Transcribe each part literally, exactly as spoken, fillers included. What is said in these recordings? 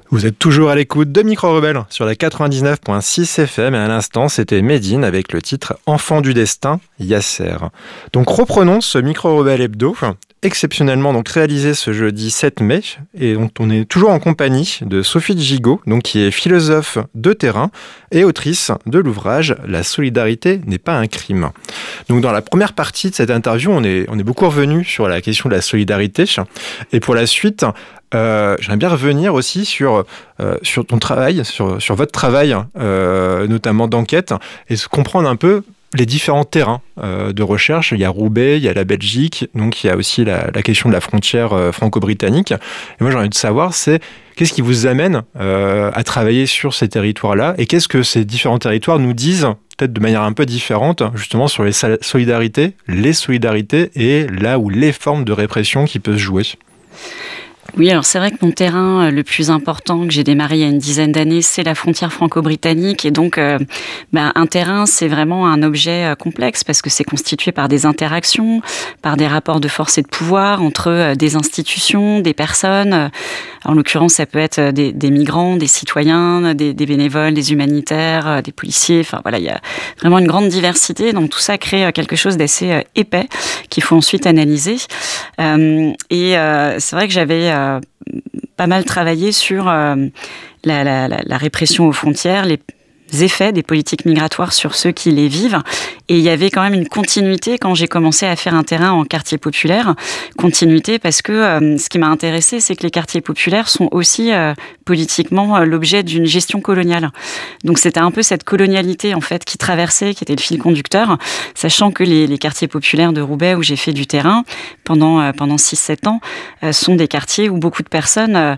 Vous êtes toujours à l'écoute de Micro Rebelle sur la quatre-vingt-dix-neuf virgule six F M et à l'instant c'était Médine avec le titre Enfant du destin, Yasser. Donc reprenons ce Micro Rebelle hebdo, exceptionnellement donc réalisé ce jeudi sept mai et dont on est toujours en compagnie de Sophie Gigot, donc qui est philosophe de terrain et autrice de l'ouvrage La solidarité n'est pas un crime. Donc dans la première partie de cette interview, on est, on est beaucoup revenu sur la question de la solidarité et pour la suite, Euh, j'aimerais bien revenir aussi sur, euh, sur ton travail, sur, sur votre travail, euh, notamment d'enquête, et comprendre un peu les différents terrains euh, de recherche. Il y a Roubaix, il y a la Belgique, donc il y a aussi la, la question de la frontière euh, franco-britannique. Et moi, j'ai envie de savoir, c'est qu'est-ce qui vous amène euh, à travailler sur ces territoires-là, et qu'est-ce que ces différents territoires nous disent, peut-être de manière un peu différente, justement sur les solidarités, les solidarités, et là où les formes de répression qui peuvent se jouer. Oui, alors c'est vrai que mon terrain le plus important que j'ai démarré il y a une dizaine d'années, c'est la frontière franco-britannique. Et donc, euh, bah, un terrain, c'est vraiment un objet complexe parce que c'est constitué par des interactions, par des rapports de force et de pouvoir entre des institutions, des personnes. En l'occurrence, ça peut être des, des migrants, des citoyens, des, des bénévoles, des humanitaires, des policiers. Enfin voilà, il y a vraiment une grande diversité. Donc tout ça crée quelque chose d'assez épais qu'il faut ensuite analyser. Euh, et euh, c'est vrai que j'avais euh, pas mal travaillé sur euh, la, la, la, la répression aux frontières, les effets des politiques migratoires sur ceux qui les vivent. Et il y avait quand même une continuité quand j'ai commencé à faire un terrain en quartier populaire. Continuité parce que euh, ce qui m'a intéressée, c'est que les quartiers populaires sont aussi euh, politiquement euh, l'objet d'une gestion coloniale. Donc c'était un peu cette colonialité en fait qui traversait, qui était le fil conducteur, sachant que les, les quartiers populaires de Roubaix où j'ai fait du terrain pendant, euh, pendant six sept ans euh, sont des quartiers où beaucoup de personnes euh,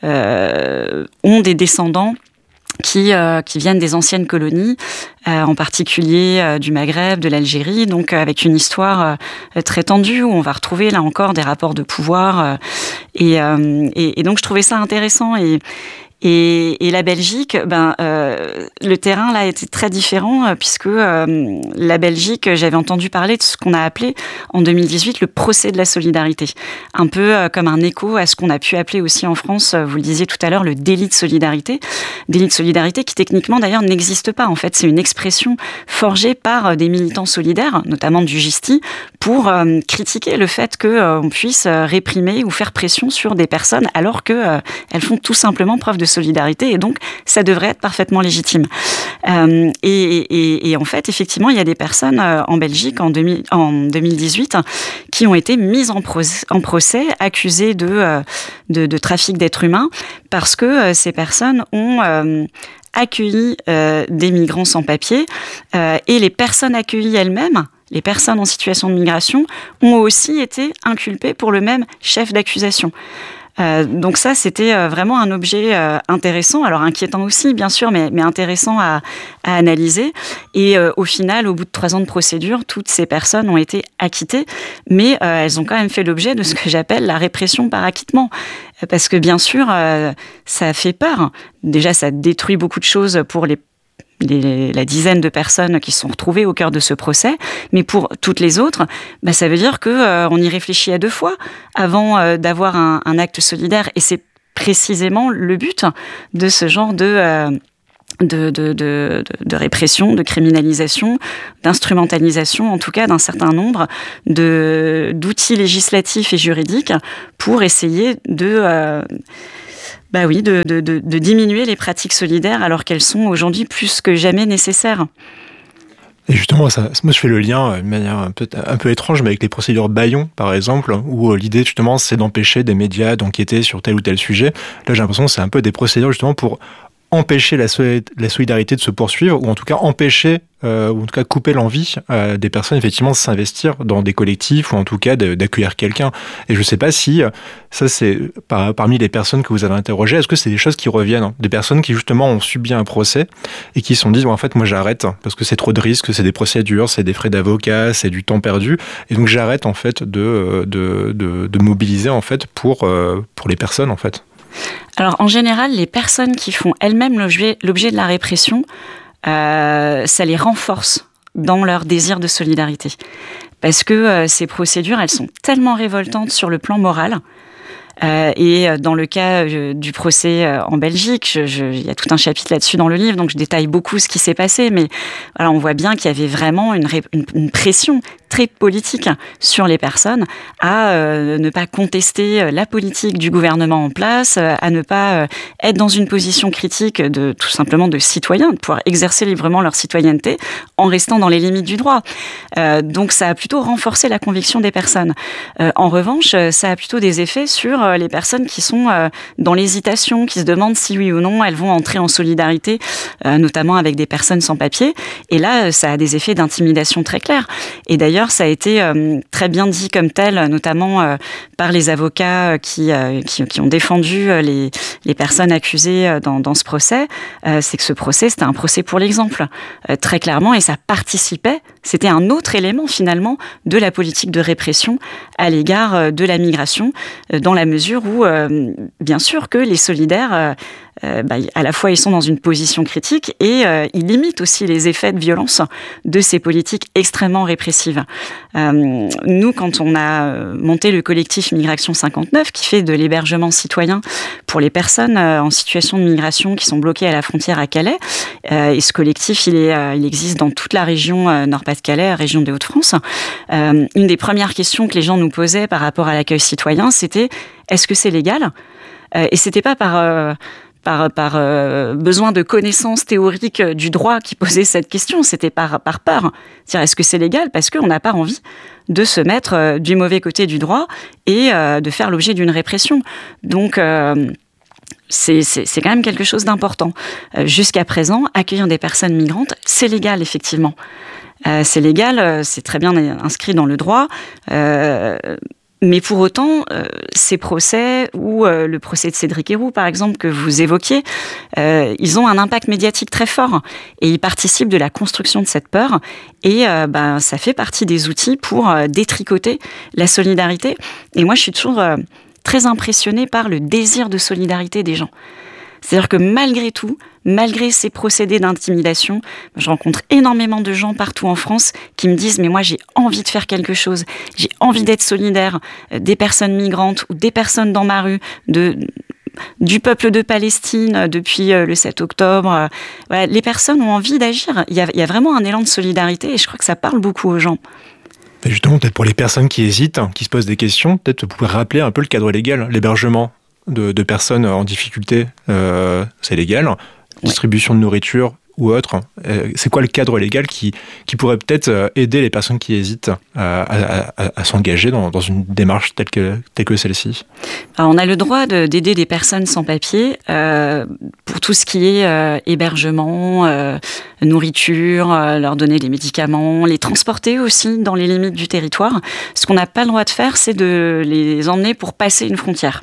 euh, ont des descendants qui euh, qui viennent des anciennes colonies, euh, en particulier euh, du Maghreb, de l'Algérie, donc euh, avec une histoire euh, très tendue où on va retrouver là encore des rapports de pouvoir euh, et, euh, et et donc je trouvais ça intéressant et Et, et la Belgique, ben, euh, le terrain là était très différent euh, puisque euh, la Belgique, j'avais entendu parler de ce qu'on a appelé en deux mille dix-huit le procès de la solidarité, un peu euh, comme un écho à ce qu'on a pu appeler aussi en France, vous le disiez tout à l'heure, le délit de solidarité, délit de solidarité qui techniquement d'ailleurs n'existe pas. En fait, c'est une expression forgée par des militants solidaires, notamment du Gisti, pour euh, critiquer le fait que euh, on puisse réprimer ou faire pression sur des personnes alors que euh, elles font tout simplement preuve de solidarité et donc ça devrait être parfaitement légitime. Euh, et, et, et en fait, effectivement, il y a des personnes euh, en Belgique en, deux mille, en deux mille dix-huit qui ont été mises en, pro- en procès, accusées de, euh, de, de trafic d'êtres humains parce que euh, ces personnes ont euh, accueilli euh, des migrants sans papier euh, et les personnes accueillies elles-mêmes, les personnes en situation de migration, ont aussi été inculpées pour le même chef d'accusation. Euh, donc ça, c'était euh, vraiment un objet euh, intéressant, alors inquiétant aussi, bien sûr, mais, mais intéressant à, à analyser. Et euh, au final, au bout de trois ans de procédure, toutes ces personnes ont été acquittées, mais euh, elles ont quand même fait l'objet de ce que j'appelle la répression par acquittement. Parce que bien sûr, euh, ça fait peur. Déjà, ça détruit beaucoup de choses pour les Les, la dizaine de personnes qui sont retrouvées au cœur de ce procès, mais pour toutes les autres, bah, ça veut dire que euh, on y réfléchit à deux fois avant euh, d'avoir un, un acte solidaire, et c'est précisément le but de ce genre de euh, de, de, de, de répression, de criminalisation, d'instrumentalisation, en tout cas d'un certain nombre de d'outils législatifs et juridiques pour essayer de euh, Bah oui, de, de, de, de diminuer les pratiques solidaires alors qu'elles sont aujourd'hui plus que jamais nécessaires. Et justement, ça, moi je fais le lien de manière un peu, un peu étrange, mais avec les procédures Bayon, par exemple, où l'idée justement c'est d'empêcher des médias d'enquêter sur tel ou tel sujet. Là j'ai l'impression que c'est un peu des procédures justement pour empêcher la, soli- la solidarité de se poursuivre, ou en tout cas empêcher, euh, ou en tout cas couper l'envie euh, des personnes effectivement de s'investir dans des collectifs, ou en tout cas de, d'accueillir quelqu'un. Et je ne sais pas si, ça c'est par, parmi les personnes que vous avez interrogées, est-ce que c'est des choses qui reviennent, hein, des personnes qui justement ont subi un procès et qui se sont dit, bon, en fait moi j'arrête, parce que c'est trop de risques, c'est des procédures, c'est des frais d'avocat, c'est du temps perdu, et donc j'arrête en fait de, de, de, de mobiliser en fait pour, euh, pour les personnes en fait. Alors, en général, les personnes qui font elles-mêmes l'objet, l'objet de la répression, euh, ça les renforce dans leur désir de solidarité. Parce que euh, ces procédures, elles sont tellement révoltantes sur le plan moral, Euh, et dans le cas euh, du procès euh, en Belgique, je, je, il y a tout un chapitre là-dessus dans le livre, donc je détaille beaucoup ce qui s'est passé, mais voilà, on voit bien qu'il y avait vraiment une, une, une pression très politique sur les personnes à euh, ne pas contester la politique du gouvernement en place, à ne pas euh, être dans une position critique de tout simplement de citoyens, de pouvoir exercer librement leur citoyenneté en restant dans les limites du droit. Euh, donc ça a plutôt renforcé la conviction des personnes. Euh, en revanche, ça a plutôt des effets sur les personnes qui sont euh, dans l'hésitation, qui se demandent si oui ou non elles vont entrer en solidarité, euh, notamment avec des personnes sans papier. Et là, ça a des effets d'intimidation très clairs. Et d'ailleurs, ça a été euh, très bien dit comme tel, notamment euh, par les avocats qui, euh, qui, qui ont défendu les, les personnes accusées dans, dans ce procès. Euh, c'est que ce procès, c'était un procès pour l'exemple, euh, très clairement, et ça participait, c'était un autre élément finalement de la politique de répression à l'égard de la migration, euh, dans la mesure où, euh, bien sûr, que les solidaires... Euh, Euh, bah, à la fois ils sont dans une position critique et euh, ils limitent aussi les effets de violence de ces politiques extrêmement répressives. Euh, nous, quand on a monté le collectif Migration cinquante-neuf, qui fait de l'hébergement citoyen pour les personnes euh, en situation de migration qui sont bloquées à la frontière à Calais, euh, et ce collectif il, est, euh, il existe dans toute la région euh, Nord-Pas-de-Calais, région des Hauts-de-France, euh, une des premières questions que les gens nous posaient par rapport à l'accueil citoyen, c'était « est-ce que c'est légal ?» euh, Et c'était pas par... Euh, par, par euh, besoin de connaissances théoriques du droit qui posait cette question, c'était par, par peur. C'est-à-dire, est-ce que c'est légal ? Parce qu'on n'a pas envie de se mettre euh, du mauvais côté du droit et euh, de faire l'objet d'une répression. Donc, euh, c'est, c'est, c'est quand même quelque chose d'important. Euh, jusqu'à présent, accueillir des personnes migrantes, c'est légal, effectivement. Euh, c'est légal, euh, c'est très bien inscrit dans le droit. Euh, Mais pour autant, euh, ces procès, ou euh, le procès de Cédric Herrou, par exemple, que vous évoquiez, euh, ils ont un impact médiatique très fort et ils participent de la construction de cette peur. Et euh, ben, ça fait partie des outils pour euh, détricoter la solidarité. Et moi, je suis toujours euh, très impressionnée par le désir de solidarité des gens. C'est-à-dire que malgré tout, malgré ces procédés d'intimidation, je rencontre énormément de gens partout en France qui me disent « mais moi j'ai envie de faire quelque chose, j'ai envie d'être solidaire des personnes migrantes ou des personnes dans ma rue, de, du peuple de Palestine depuis le sept octobre. » Voilà, les personnes ont envie d'agir. Il y a, il y a vraiment un élan de solidarité et je crois que ça parle beaucoup aux gens. Et justement, peut-être pour les personnes qui hésitent, qui se posent des questions, peut-être vous pouvez rappeler un peu le cadre légal, l'hébergement de, de personnes en difficulté, euh, c'est légal. Distribution de nourriture ou autre. Euh, c'est quoi le cadre légal qui, qui pourrait peut-être aider les personnes qui hésitent à, à, à, à s'engager dans, dans une démarche telle que, telle que celle-ci ? Alors, on a le droit de, d'aider des personnes sans papier euh, pour tout ce qui est euh, hébergement, euh, nourriture, euh, leur donner des médicaments, les transporter aussi dans les limites du territoire. Ce qu'on n'a pas le droit de faire, c'est de les emmener pour passer une frontière.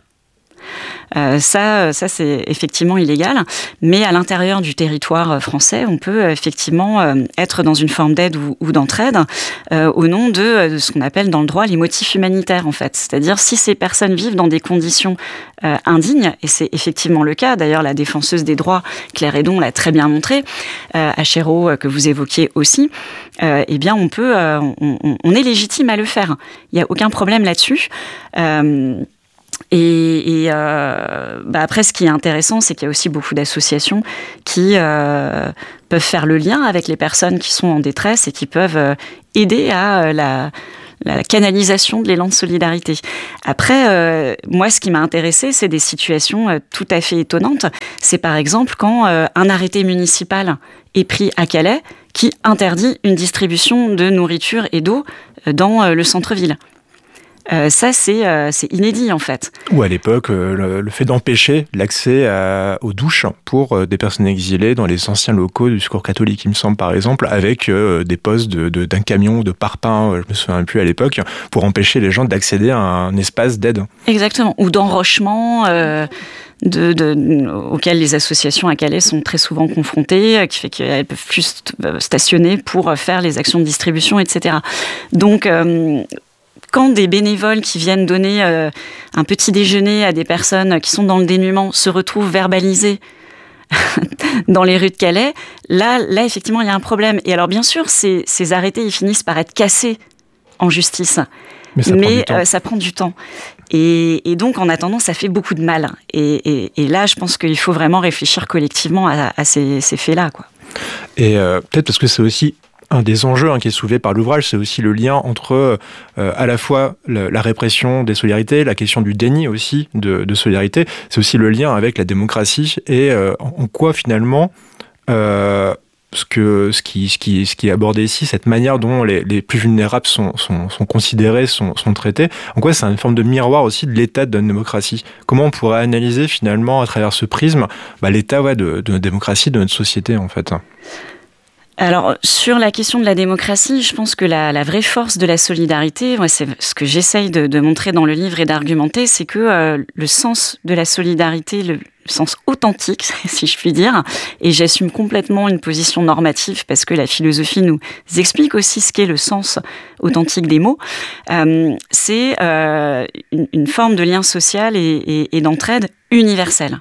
Euh, ça, ça c'est effectivement illégal, mais à l'intérieur du territoire français, on peut effectivement euh, être dans une forme d'aide ou, ou d'entraide euh, au nom de, de ce qu'on appelle dans le droit les motifs humanitaires, en fait. C'est-à-dire si ces personnes vivent dans des conditions euh, indignes, et c'est effectivement le cas, d'ailleurs la défenseuse des droits, Claire Hédon, l'a très bien montré, euh, Achéreau, euh, que vous évoquiez aussi, euh, eh bien on peut, euh, on, on est légitime à le faire. Il n'y a aucun problème là-dessus. Euh, Et, et euh, bah après, ce qui est intéressant, c'est qu'il y a aussi beaucoup d'associations qui euh, peuvent faire le lien avec les personnes qui sont en détresse et qui peuvent euh, aider à euh, la, la canalisation de l'élan de solidarité. Après, euh, moi, ce qui m'a intéressée, c'est des situations euh, tout à fait étonnantes. C'est par exemple quand euh, un arrêté municipal est pris à Calais qui interdit une distribution de nourriture et d'eau dans euh, le centre-ville. Euh, ça, c'est, euh, c'est inédit, en fait. Ou à l'époque, euh, le, le fait d'empêcher l'accès à, aux douches pour euh, des personnes exilées dans les anciens locaux du Secours catholique, il me semble, par exemple, avec euh, des postes de, de, d'un camion de parpaing, euh, je me souviens plus à l'époque, pour empêcher les gens d'accéder à un espace d'aide. Exactement. Ou d'enrochement... Euh... De, de, auxquelles les associations à Calais sont très souvent confrontées, qui fait qu'elles peuvent plus stationner pour faire les actions de distribution, et cetera. Donc, euh, quand des bénévoles qui viennent donner euh, un petit déjeuner à des personnes qui sont dans le dénuement se retrouvent verbalisés dans les rues de Calais, là, là effectivement, il y a un problème. Et alors, bien sûr, ces, ces arrêtés, ils finissent par être cassés en justice. Mais ça Mais prend du temps. Euh, ça prend du temps. Et, et donc, en attendant, ça fait beaucoup de mal. Et, et, et là, je pense qu'il faut vraiment réfléchir collectivement à, à ces, ces faits-là, quoi. Et euh, peut-être parce que c'est aussi un des enjeux hein, qui est soulevé par l'ouvrage, c'est aussi le lien entre euh, à la fois le, la répression des solidarités, la question du déni aussi de, de solidarité, c'est aussi le lien avec la démocratie et euh, en quoi finalement euh, ce, que, ce, qui, ce, qui, ce qui est abordé ici, cette manière dont les, les plus vulnérables sont, sont, sont considérés, sont, sont traités, en quoi c'est une forme de miroir aussi de l'état de notre démocratie. Comment on pourrait analyser finalement à travers ce prisme bah, l'état ouais, de, de notre démocratie, de notre société en fait. Alors, sur la question de la démocratie, je pense que la, la vraie force de la solidarité, ouais, c'est ce que j'essaye de, de montrer dans le livre et d'argumenter, c'est que euh, le sens de la solidarité, le, le sens authentique, si je puis dire, et j'assume complètement une position normative parce que la philosophie nous explique aussi ce qu'est le sens authentique des mots, euh, c'est euh, une, une forme de lien social et, et, et d'entraide universelle.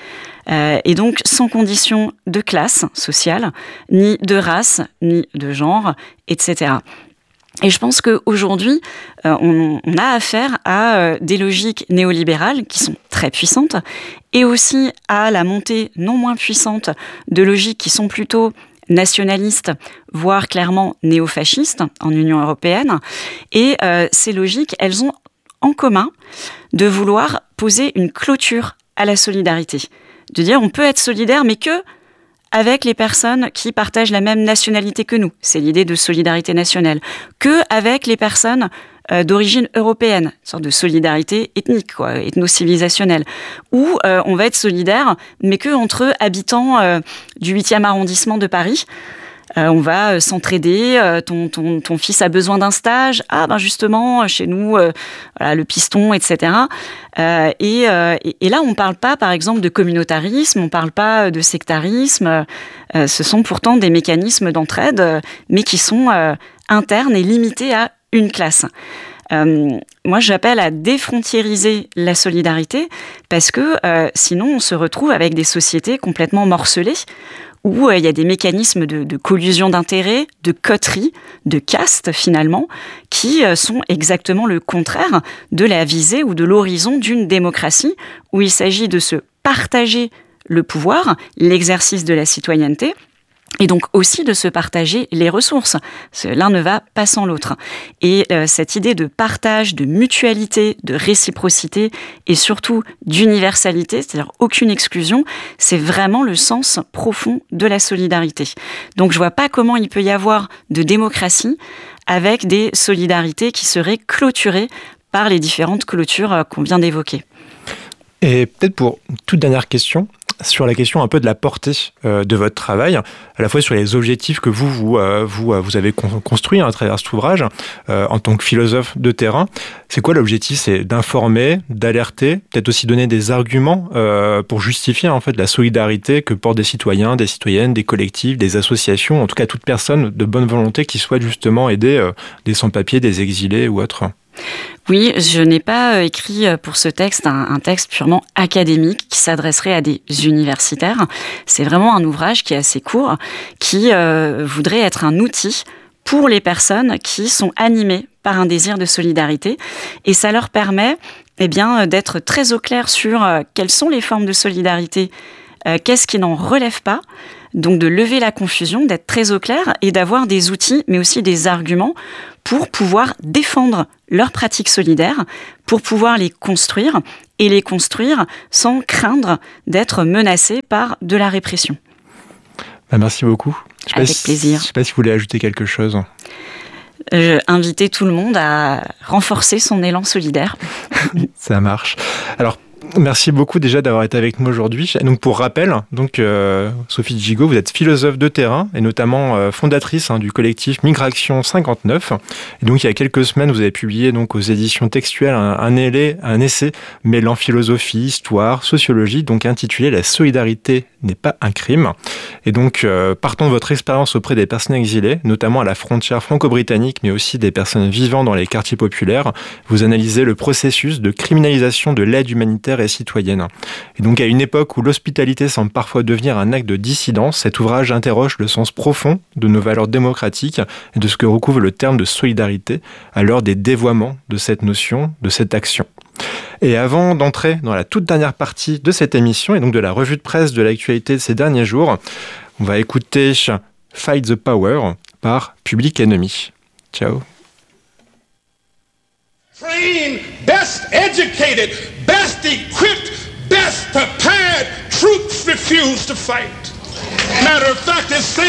Euh, et donc sans condition de classe sociale, ni de race, ni de genre, et cetera. Et je pense qu'aujourd'hui, euh, on, on a affaire à euh, des logiques néolibérales qui sont très puissantes, et aussi à la montée non moins puissante de logiques qui sont plutôt nationalistes, voire clairement néofascistes en Union européenne. Et euh, ces logiques, elles ont en commun de vouloir poser une clôture à la solidarité. De dire on peut être solidaire, mais que avec les personnes qui partagent la même nationalité que nous. C'est l'idée de solidarité nationale. Que avec les personnes euh, d'origine européenne, une sorte de solidarité ethnique, quoi, ethno-civilisationnelle. Ou euh, on va être solidaire, mais que entre habitants euh, du huitième arrondissement de Paris. Euh, on va s'entraider, euh, ton, ton, ton fils a besoin d'un stage, ah ben justement, chez nous, euh, voilà, le piston, et cetera. Euh, et, euh, et là, on ne parle pas, par exemple, de communautarisme, on ne parle pas de sectarisme, euh, ce sont pourtant des mécanismes d'entraide, euh, mais qui sont euh, internes et limités à une classe. Euh, moi, j'appelle à défrontiériser la solidarité, parce que euh, sinon, on se retrouve avec des sociétés complètement morcelées, où il y a des mécanismes de, de collusion d'intérêts, de coterie, de caste finalement, qui sont exactement le contraire de la visée ou de l'horizon d'une démocratie, où il s'agit de se partager le pouvoir, l'exercice de la citoyenneté, et donc aussi de se partager les ressources. L'un ne va pas sans l'autre. Et euh, cette idée de partage, de mutualité, de réciprocité et surtout d'universalité, c'est-à-dire aucune exclusion, c'est vraiment le sens profond de la solidarité. Donc je vois pas comment il peut y avoir de démocratie avec des solidarités qui seraient clôturées par les différentes clôtures qu'on vient d'évoquer. Et peut-être pour une toute dernière question, sur la question un peu de la portée euh, de votre travail, à la fois sur les objectifs que vous, vous, euh, vous, euh, vous avez con- construits hein, à travers cet ouvrage, euh, en tant que philosophe de terrain. C'est quoi l'objectif ? C'est d'informer, d'alerter, peut-être aussi donner des arguments euh, pour justifier en fait la solidarité que portent des citoyens, des citoyennes, des collectifs, des associations, en tout cas toute personne de bonne volonté qui souhaite justement aider euh, des sans-papiers, des exilés ou autres. Oui, je n'ai pas écrit pour ce texte un, un texte purement académique qui s'adresserait à des universitaires. C'est vraiment un ouvrage qui est assez court, qui euh, voudrait être un outil pour les personnes qui sont animées par un désir de solidarité. Et ça leur permet eh bien, d'être très au clair sur euh, quelles sont les formes de solidarité, euh, qu'est-ce qui n'en relève pas. Donc de lever la confusion, d'être très au clair et d'avoir des outils, mais aussi des arguments pour pouvoir défendre leurs pratiques solidaires, pour pouvoir les construire et les construire sans craindre d'être menacés par de la répression. Bah merci beaucoup. Je Avec si, plaisir. Je ne sais pas si vous voulez ajouter quelque chose. Je inviter tout le monde à renforcer son élan solidaire. Ça marche. Alors, merci beaucoup déjà d'avoir été avec nous aujourd'hui. Donc pour rappel, donc euh, Sophie Gigot, vous êtes philosophe de terrain et notamment euh, fondatrice hein, du collectif Migration cinquante-neuf. Et donc il y a quelques semaines, vous avez publié donc aux éditions textuelles un, un, élé, un essai mêlant philosophie, histoire, sociologie, donc intitulé La solidarité n'est pas un crime. Et donc euh, partant de votre expérience auprès des personnes exilées, notamment à la frontière franco-britannique, mais aussi des personnes vivant dans les quartiers populaires, vous analysez le processus de criminalisation de l'aide humanitaire et citoyenne. Et donc à une époque où l'hospitalité semble parfois devenir un acte de dissidence, cet ouvrage interroge le sens profond de nos valeurs démocratiques et de ce que recouvre le terme de solidarité à l'heure des dévoiements de cette notion, de cette action. Et avant d'entrer dans la toute dernière partie de cette émission et donc de la revue de presse de l'actualité de ces derniers jours, on va écouter Fight the Power par Public Enemy. Ciao. Trained, best educated, best equipped, best prepared troops refuse to fight. Matter of fact, it's